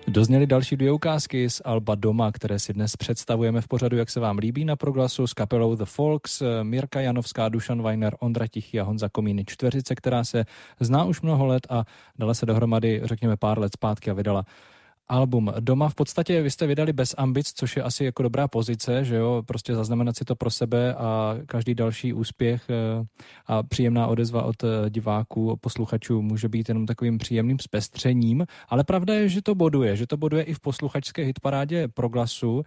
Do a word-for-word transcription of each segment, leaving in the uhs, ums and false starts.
Dozněly další dvě ukázky z alba Doma, které si dnes představujeme v pořadu Jak se vám líbí na Proglasu s kapelou The Folks, Mirka Janovská, Dušan Weiner, Ondra Tichý a Honza Komíny, čtveřice, která se zná už mnoho let a dala se dohromady, řekněme, pár let zpátky a vydala album Doma. V podstatě vy jste vydali bez ambic, což je asi jako dobrá pozice, že jo, prostě zaznamenat si to pro sebe a každý další úspěch a příjemná odezva od diváků, posluchačů může být jenom takovým příjemným zpestřením, ale pravda je, že to boduje, že to boduje i v posluchačské hitparádě Proglasu.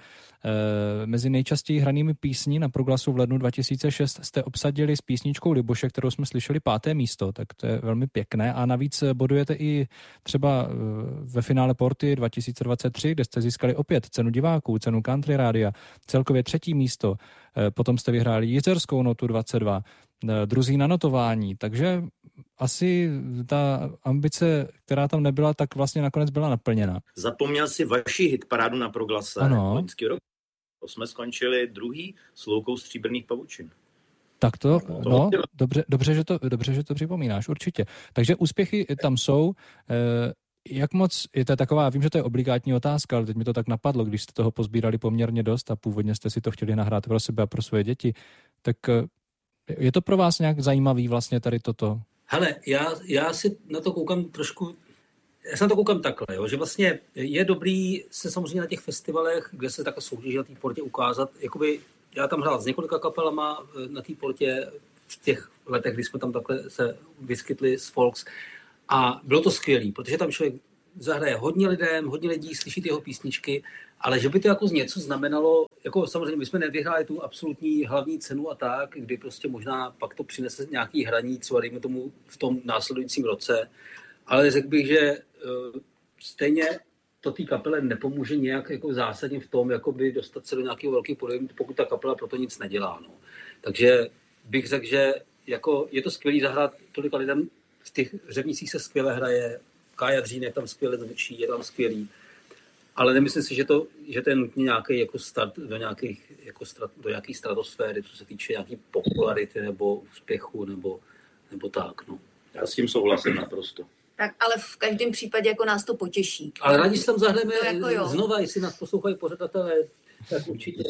Mezi nejčastěji hranými písní na Proglasu v lednu dva tisíce šest jste obsadili s písničkou Liboše, kterou jsme slyšeli, páté místo, tak to je velmi pěkné a navíc bodujete i třeba ve finále Porty dva tisíce dvacet tři, kde jste získali opět cenu diváků, cenu Country Rádia, celkově třetí místo, potom jste vyhráli Jizerskou notu dvacet dva, druzí na notování, takže asi ta ambice, která tam nebyla, tak vlastně nakonec byla naplněna. Zapomněl si vaši hitparádu na Proglase. Ano. Loňský rok. To jsme skončili druhý s Loukou stříbrných pavučin. Tak to, no, dobře, dobře, že to, dobře, že to připomínáš, určitě. Takže úspěchy tam jsou. Eh, jak moc, je to taková, vím, že to je obligátní otázka, ale teď mi to tak napadlo, když jste toho pozbírali poměrně dost a původně jste si to chtěli nahrát pro sebe a pro svoje děti, tak je to pro vás nějak zajímavý vlastně tady toto? Hele, já, já si na to koukám trošku, já se na to koukám takhle, jo, že vlastně je dobrý se samozřejmě na těch festivalech, kde se takhle soutěží na té Portě ukázat, jakoby já tam hrál s několika kapelama na té Portě v těch letech, kdy jsme tam takhle se vyskytli s Folks a bylo to skvělý, protože tam člověk zahraje hodně lidem, hodně lidí, slyší ty jeho písničky, ale že by to jako něco znamenalo, jako samozřejmě my jsme nevyhráli tu absolutní hlavní cenu a tak, kdy prostě možná pak to přinese nějaký hraní, třeba dejme tomu v tom následujícím roce, ale řekl bych, že uh, stejně to té kapele nepomůže nějak jako zásadně v tom, jakoby dostat se do nějakého velkého podílu, pokud ta kapela proto nic nedělá. No. Takže bych řekl, že jako je to skvělý zahrát tolika lidem, v těch řevnicích se skvěle hraje, Kája Dřínek tam skvěle zvučí, je tam skvělý, ale nemyslím si, že to, že to je nutně nějaký jako start do nějakých, jako strat, do nějaký stratosféry, co se týče nějaký popularity nebo úspěchu nebo, nebo tak. No. Já s tím souhlasím naprosto. Tak ale v každém případě jako nás to potěší. Ale rádi si tam zahrajeme no, jako znova, jestli nás poslouchají pořadatelé, tak určitě.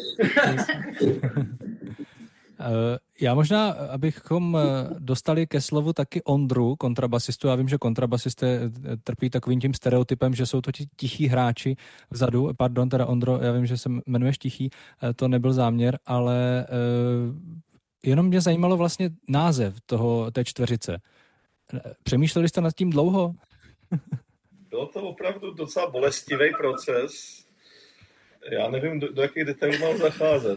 Já možná, abychom dostali ke slovu taky Ondru, kontrabasistu. Já vím, že kontrabasisté trpí takovým tím stereotypem, že jsou to ti tichí hráči vzadu. Pardon, teda Ondro, já vím, že se jmenuješ Tichý, to nebyl záměr, ale jenom mě zajímalo vlastně název toho, té čtveřice. Přemýšleli jste nad tím dlouho? Bylo to opravdu docela bolestivý proces. Já nevím, do, do jakých detailů mám zacházet.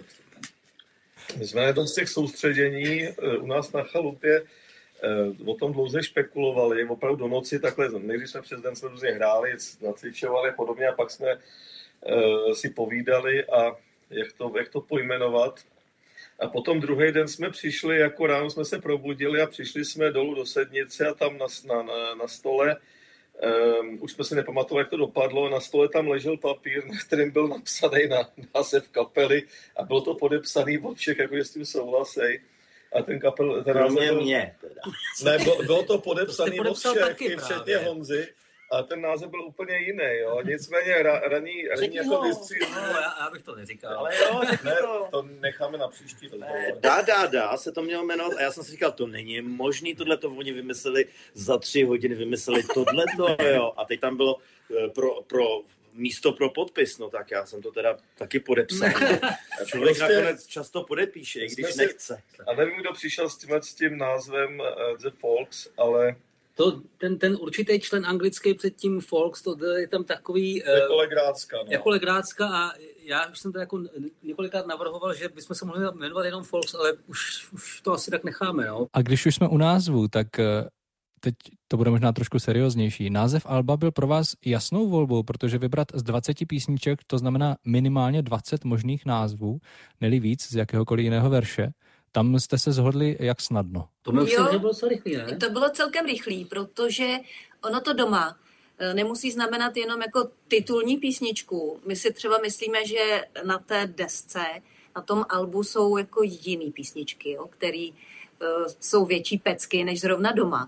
My jsme na z těch soustředění u nás na chalupě o tom dlouze špekulovali, opravdu do noci takhle, nejdřív jsme přes den jsme různě hráli, nacvičovali a podobně a pak jsme uh, si povídali a jak to, jak to pojmenovat. A potom druhý den jsme přišli, jako ráno jsme se probudili a přišli jsme dolů do Sednice a tam na, na, na stole, um, už jsme si nepamatovali, jak to dopadlo, na stole tam ležel papír, na kterým byl napsaný na název kapely a bylo to podepsaný od všech, jako s tím souhlasej. A ten kapel... Ten Kromě byl, mě. Teda. Ne, bylo, bylo to podepsaný od všech, taky, včetně Honzy. A ten název byl úplně jiný, jo. Nicméně ra, raní, raní jako vystřízení. No, já, já bych to neříkal. Ale jo, ne, to necháme na příští rozhovor. Dá, dá, dá, se to mělo jmenovat a já jsem si říkal, to není možný, tohleto oni vymysleli za tři hodiny, vymysleli tohleto, jo. A teď tam bylo pro, pro místo pro podpis, no tak já jsem to teda taky podepsal. A člověk prostě nakonec často podepíše, i když si, nechce. A nevím, kdo přišel s tím, s tím názvem uh, The Folks, ale... To, ten, ten určitý člen anglický před tím Folks, to je tam takový... Jako uh, legrácka, no. Jako legrácka a já už jsem to jako několikrát navrhoval, že bychom se mohli jmenovat jenom Folks, ale už, už to asi tak necháme, no. A když už jsme u názvu, tak teď to bude možná trošku serióznější. Název alba byl pro vás jasnou volbou, protože vybrat z dvaceti písniček, to znamená minimálně dvacet možných názvů, neli víc z jakéhokoliv jiného verše. Tam jste se shodli jak snadno. To myslím, že bylo co rychlý, ne? To bylo celkem rychlý, protože ono to Doma nemusí znamenat jenom jako titulní písničku. My si třeba myslíme, že na té desce, na tom albu jsou jako jiný písničky, jo, který uh, jsou větší pecky než zrovna Doma.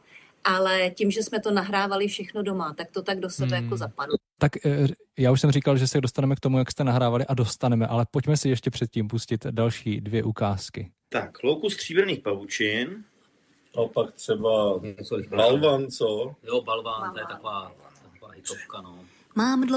ale tím, že jsme to nahrávali všechno doma, tak to tak do sebe hmm. jako zapadlo. Tak já už jsem říkal, že se dostaneme k tomu, jak jste nahrávali a dostaneme, ale pojďme si ještě předtím pustit další dvě ukázky. Tak, Louku stříbrných pavučin. A pak třeba balvan, co? Jo, balvan, to je taková, taková hitovka, no. Mám